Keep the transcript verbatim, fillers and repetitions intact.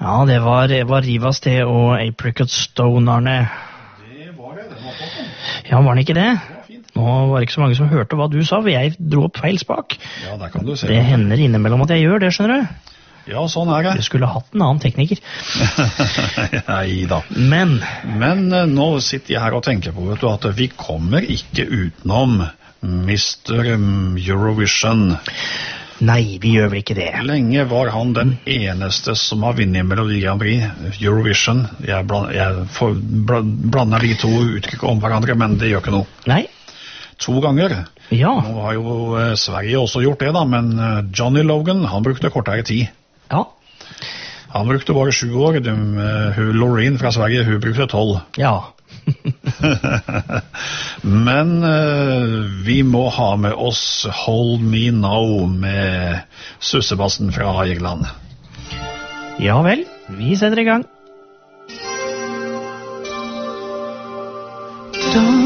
Ja, det var, det var Rivas det og Apricot Stone, Arne. Det var det, det var flott. Ja, var det ikke det? Det var fint. Nå var det ikke så mange som hørte hva du sa, for jeg dro opp feil spak. Ja, der kan du se. Det hender innimellom at jeg gjør det, skjønner du. Ja, sånn er det. Du skulle hatt en annen tekniker. Nei da. Men Men eh, nå sitter jeg her og tenker på, vet du, at vi kommer ikke utenom mister Eurovision. nei, vi gjør vel ikke det. Lenge var han den eneste som har vunnet Melodi Grand Prix, Eurovision. Jeg, bland, jeg får, blander de to uttrykk om hverandre, men det gjør ikke noe. Nei, To ganger. ja, Nå har jo eh, Sverige også gjort det da, men eh, Johnny Logan, han brukte kortere tid. ja, Han brukte bare sju år. De, eh, hun Loreen fra Sverige, hun brukte tolv. ja. Men eh, vi må ha med oss Hold Me Now med sussebassen fra Irland. Ja vel, vi setter i gang. Don't